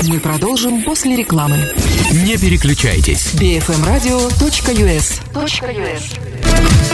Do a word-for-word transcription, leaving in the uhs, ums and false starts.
Мы продолжим после рекламы. Не переключайтесь. би эф эм радио точка ю эс